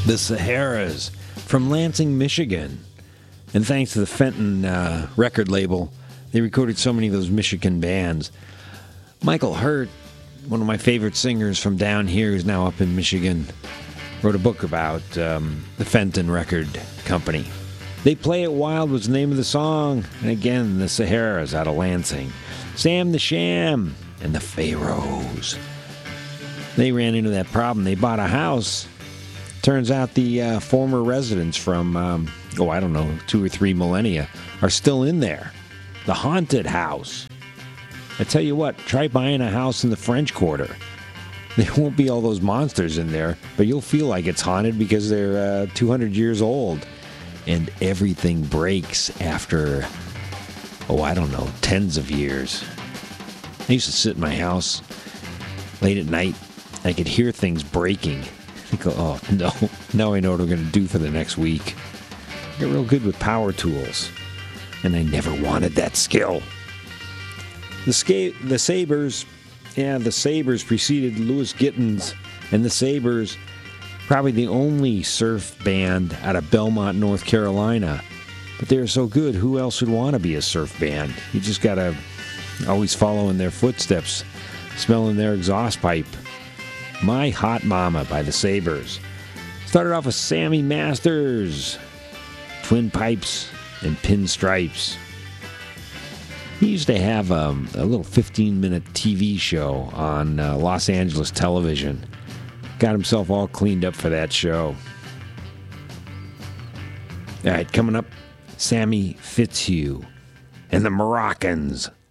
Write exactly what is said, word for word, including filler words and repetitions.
The Saharas from Lansing, Michigan. And thanks to the Fenton uh, record label, they recorded so many of those Michigan bands. Michael Hurt, one of my favorite singers from down here who's now up in Michigan, wrote a book about um, the Fenton Record Company. They Play It Wild was the name of the song. And again, the Saharas out of Lansing. Sam the Sham and the Pharaohs. They ran into that problem. They bought a house. Turns out the uh, former residents from, um, oh, I don't know, two or three millennia are still in there. The haunted house. I tell you what, try buying a house in the French Quarter. There won't be all those monsters in there, but you'll feel like it's haunted because they're uh, two hundred years old. And everything breaks after, oh, I don't know, tens of years. I used to sit in my house late at night. I could hear things breaking. I go, oh, no, now I know what I'm going to do for the next week. I get real good with power tools, and I never wanted that skill. The, ska- the Sabres, yeah, the Sabres preceded Louis Gittins, and the Sabres, probably the only surf band out of Belmont, North Carolina. But they're so good, who else would want to be a surf band? You just got to always follow in their footsteps, smelling their exhaust pipe. My Hot Mama by the Sabres. Started off with Sammy Masters, Twin Pipes, and Pinstripes. He used to have um, a little fifteen-minute T V show on uh, Los Angeles television. Got himself all cleaned up for that show. All right, coming up, Sammy Fitzhugh and the Moroccans.